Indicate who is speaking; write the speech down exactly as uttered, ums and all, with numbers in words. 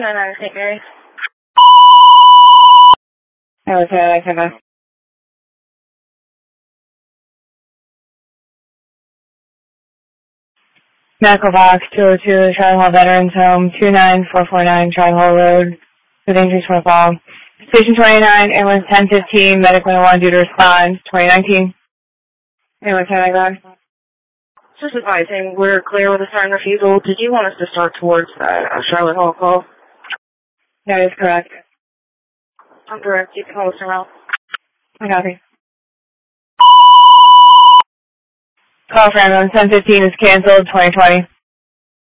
Speaker 1: ninety-nine Saint Mary's.
Speaker 2: I was here, I think. Medical box two oh two, Charlotte Hall Veterans Home, two nine four four nine Charlotte Hall Road, with injuries from a fall. Station twenty-nine, ambulance ten fifteen, medical marijuana due to respond, twenty nineteen. Ambulance ten ninety-nine.
Speaker 1: Just advising, we're clear with a sign refusal. Did you want us to start towards uh, Charlotte Hall call?
Speaker 2: That is correct.
Speaker 1: I'm correct. You can call us around.
Speaker 2: I copy. Call for ambulance ten fifteen is canceled, twenty twenty.